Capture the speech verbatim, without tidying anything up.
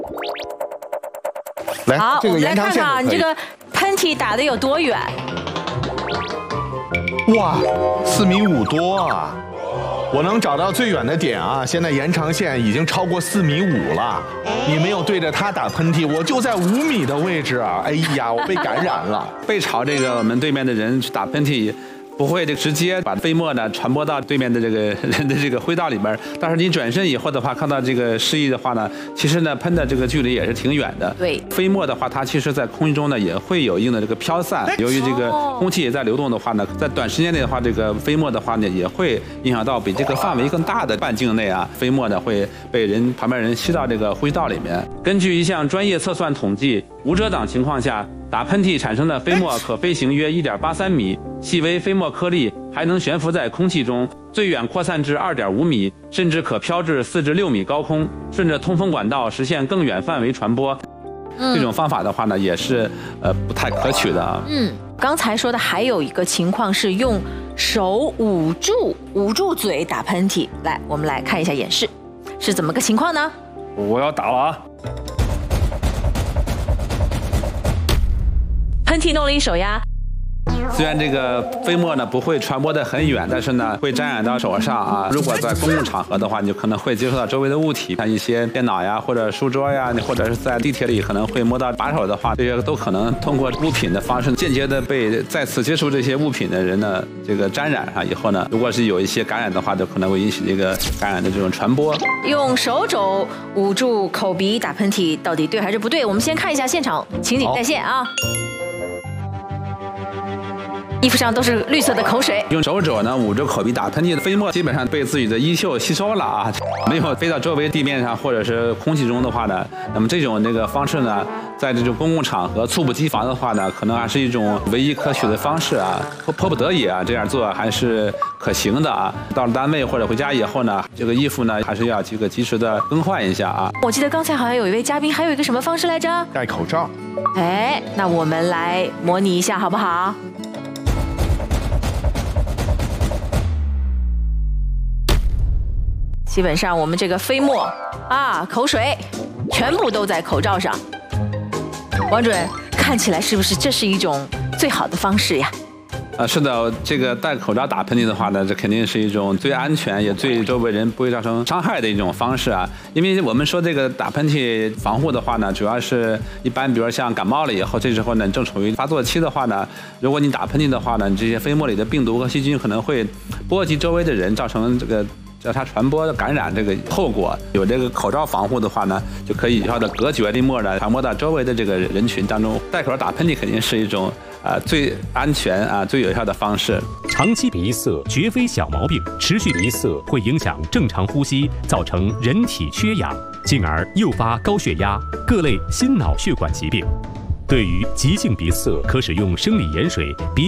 来， 好， 这个我们来看延长线就可以看啊你这个喷嚏打得有多远。 哇，四米五多啊！我能找到最远的点啊！现在延长线已经超过四米五了。你没有对着它打喷嚏，我就在五米的位置啊！哎呀，我被感染了。 背朝这个我们对面的人去打喷嚏，不会这直接把飞沫呢传播到对面的这个人的这个灰道里边。但是你转身以后的话，看到这个示意的话呢，其实呢喷的这个距离也是挺远的。 对， 飞沫的话，它其实在空气中呢也会有一定的这个飘散。由于这个空气也在流动的话呢，在短时间内的话，这个飞沫的话呢也会影响到比这个范围更大的半径内啊，飞沫呢会被人旁边人吸到这个呼吸道里面。根据一项专业测算统计，无遮挡情况下，打喷嚏产生的飞沫可飞行约一点八三米，细微飞沫颗粒还能悬浮在空气中，最远扩散至二点五米，甚至可飘至四至六米高空，顺着通风管道实现更远范围传播。 嗯、 这种方法的话呢，也是呃不太可取的啊。 嗯，刚才说的还有一个情况是用手捂住捂住嘴打喷嚏。来，我们来看一下演示，是怎么个情况呢？ 我要打了啊！ 喷嚏弄了一手呀。 虽然这个飞沫呢不会传播得很远，但是呢会沾染到手上啊。如果在公共场合的话，你就可能会接触到周围的物体，像一些电脑呀，或者书桌呀，或者是在地铁里可能会摸到把手的话，这些都可能通过物品的方式间接的被再次接触这些物品的人呢这个沾染上以后呢，如果是有一些感染的话，就可能会引起这个感染的这种传播。 用手肘捂住口鼻打喷嚏到底对还是不对？我们先看一下现场情景再现啊。衣服上都是绿色的口水， 用手肘呢捂着口鼻打喷嚏的飞沫基本上被自己的衣袖吸收了啊，没有飞到周围地面上或者是空气中的话呢，那么这种这个方式呢，在这种公共场合猝不及防的话呢，可能还是一种唯一可取的方式啊，迫迫不得已啊这样做还是可行的啊。到了单位或者回家以后呢，这个衣服呢还是要这个及时的更换一下啊。 我记得刚才好像有一位嘉宾还有一个什么方式来着？ 戴口罩。 哎，那我们来模拟一下好不好？基本上我们这个飞沫啊、口水，全部都在口罩上。王主任，看起来是不是这是一种最好的方式呀？ 啊，是的，这个戴口罩打喷嚏的话呢，这肯定是一种最安全也最周围人不会造成伤害的一种方式啊。因为我们说这个打喷嚏防护的话呢，主要是一般，比如像感冒了以后，这时候呢正处于发作期的话呢，如果你打喷嚏的话呢，这些飞沫里的病毒和细菌可能会波及周围的人，造成这个叫它传播感染这个后果。有这个口罩防护的话呢，就可以有效的隔绝飞沫呢传播到周围的这个人群当中。戴口罩打喷嚏肯定是一种啊、呃、最安全啊最有效的方式。 长期鼻塞绝非小毛病，持续鼻塞会影响正常呼吸，造成人体缺氧，进而诱发高血压、各类心脑血管疾病。对于急性鼻塞，可使用生理盐水鼻